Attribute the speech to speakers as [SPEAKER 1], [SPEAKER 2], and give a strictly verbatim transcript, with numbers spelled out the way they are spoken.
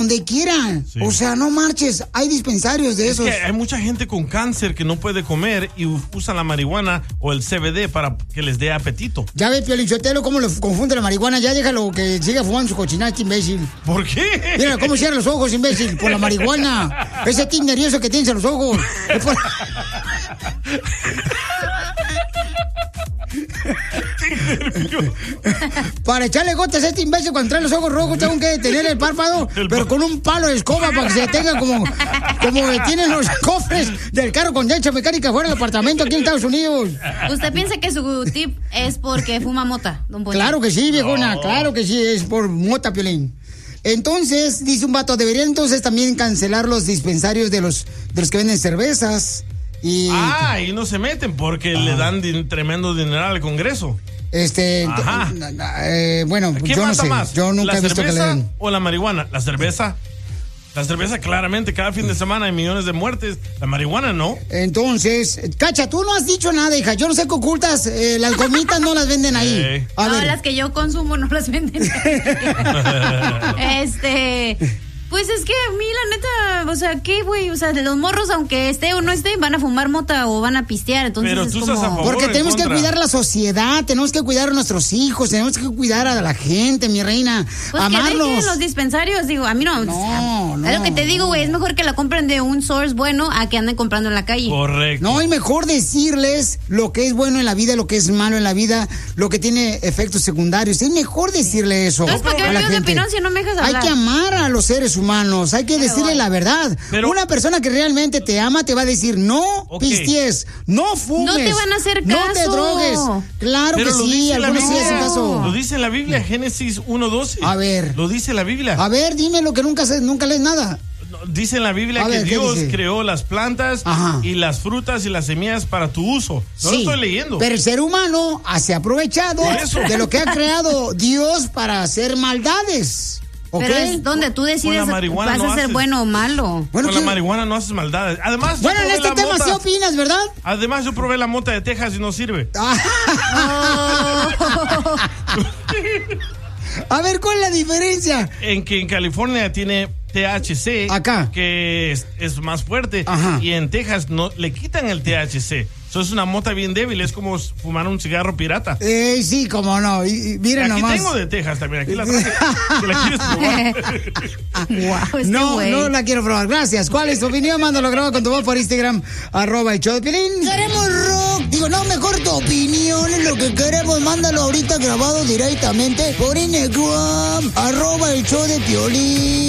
[SPEAKER 1] donde quieran. Sí. O sea, no marches, hay dispensarios de
[SPEAKER 2] es
[SPEAKER 1] esos.
[SPEAKER 2] Que hay mucha gente con cáncer que no puede comer y usa la marihuana o el C B D para que les dé apetito.
[SPEAKER 1] Ya ves, Piolín Sotelo, cómo lo confunde la marihuana. Ya déjalo que siga fumando su cochinada, este imbécil.
[SPEAKER 2] ¿Por qué?
[SPEAKER 1] Mira cómo cierra los ojos, imbécil, por la marihuana. Ese tic nervioso que tienes en los ojos. Por... Para echarle gotas a este imbécil cuando trae los ojos rojos tengo que tener el párpado, el pero con un palo de escoba para que se detenga como, como tienen los cofres del carro con derecha mecánica fuera del apartamento aquí en Estados Unidos.
[SPEAKER 3] ¿Usted piensa que su tip es porque fuma mota, don Poncho?
[SPEAKER 1] Claro que sí, viejona, no. Claro que sí, es por mota, Piolín. Entonces, dice un vato, deberían entonces también cancelar los dispensarios de los, de los que venden cervezas. Y,
[SPEAKER 2] ah, y no se meten porque ah. le dan din- tremendo dinero al Congreso.
[SPEAKER 1] Este,
[SPEAKER 2] Ajá.
[SPEAKER 1] Eh, bueno,
[SPEAKER 2] ¿Qué
[SPEAKER 1] yo no
[SPEAKER 2] mata
[SPEAKER 1] sé.
[SPEAKER 2] más?
[SPEAKER 1] Yo nunca he visto que le den.
[SPEAKER 2] ¿O la marihuana? La cerveza. La cerveza, claramente, cada fin de semana hay millones de muertes. La marihuana, no.
[SPEAKER 1] Entonces, Cacha, tú no has dicho nada, hija. Yo no sé qué ocultas. Eh, las gomitas no las venden ahí.
[SPEAKER 2] Eh.
[SPEAKER 1] A
[SPEAKER 3] no,
[SPEAKER 1] ver.
[SPEAKER 3] las que yo consumo no las venden. este... Pues es que a mí la neta, o sea, ¿qué, güey? O sea, los morros, aunque esté o no esté, van a fumar mota o van a pistear, entonces
[SPEAKER 2] Pero
[SPEAKER 3] es
[SPEAKER 2] tú
[SPEAKER 3] como...
[SPEAKER 2] estás a favor.
[SPEAKER 1] Porque tenemos
[SPEAKER 2] contra.
[SPEAKER 1] que cuidar la sociedad, tenemos que cuidar a nuestros hijos, tenemos que cuidar a la gente, mi reina.
[SPEAKER 3] Pues
[SPEAKER 1] amarlos.
[SPEAKER 3] que dejen los dispensarios, digo, a mí no.
[SPEAKER 1] No,
[SPEAKER 3] o sea,
[SPEAKER 1] no.
[SPEAKER 3] Es lo que te digo, güey, es mejor que la compren de un source bueno a que anden comprando en la calle.
[SPEAKER 2] Correcto.
[SPEAKER 1] No, y mejor decirles lo que es bueno en la vida, lo que es malo en la vida, lo que tiene efectos secundarios. Es mejor decirle eso.
[SPEAKER 3] Entonces, ¿para qué me pides opinión si no me dejas hablar?
[SPEAKER 1] Hay que amar a los seres humanos, hay que decirle la verdad. Pero una persona que realmente te ama te va a decir no okay. pisties, no fumes.
[SPEAKER 3] No te van a hacer caso.
[SPEAKER 1] No te drogues. Claro
[SPEAKER 2] Pero
[SPEAKER 1] que sí, algunos sí hacen caso.
[SPEAKER 2] Lo dice en la Biblia, Génesis uno doce.
[SPEAKER 1] A ver.
[SPEAKER 2] Lo dice la Biblia.
[SPEAKER 1] A ver, dime lo que nunca sé, nunca lees nada.
[SPEAKER 2] Dice en la Biblia
[SPEAKER 1] a
[SPEAKER 2] que
[SPEAKER 1] ver,
[SPEAKER 2] Dios
[SPEAKER 1] dice?
[SPEAKER 2] creó las plantas
[SPEAKER 1] Ajá.
[SPEAKER 2] y las frutas y las semillas para tu uso. No
[SPEAKER 1] sí,
[SPEAKER 2] lo estoy leyendo.
[SPEAKER 1] Pero el ser humano se ha aprovechado de lo que ha creado Dios para hacer maldades. ¿Okay?
[SPEAKER 3] Pero es donde tú decides vas
[SPEAKER 2] no
[SPEAKER 3] a ser
[SPEAKER 2] haces,
[SPEAKER 3] bueno o malo.
[SPEAKER 2] Bueno, con
[SPEAKER 1] ¿qué?
[SPEAKER 2] la marihuana no haces maldades. Además,
[SPEAKER 1] bueno, en este tema mota, sí opinas, ¿verdad?
[SPEAKER 2] Además, yo probé la mota de Texas y no sirve.
[SPEAKER 1] Oh. A ver, ¿cuál es la diferencia?
[SPEAKER 2] En que en California tiene T H C,
[SPEAKER 1] acá,
[SPEAKER 2] que es, es más fuerte.
[SPEAKER 1] Ajá.
[SPEAKER 2] Y en Texas no le quitan el T H C. Eso es una mota bien débil, es como fumar un cigarro pirata.
[SPEAKER 1] Eh, sí, como no. Y, y mira
[SPEAKER 2] aquí
[SPEAKER 1] nomás.
[SPEAKER 2] Aquí tengo de Texas también, aquí la traje. ¿La quieres probar?
[SPEAKER 3] Wow, este
[SPEAKER 1] no,
[SPEAKER 3] wey.
[SPEAKER 1] no la quiero probar. Gracias. ¿Cuál es tu opinión? Mándalo grabado con tu voz por Instagram, arroba el show de Piolín. Queremos rock. Digo, no, mejor tu opinión es lo que queremos. Mándalo ahorita grabado directamente por Instagram, arroba el show de Piolín.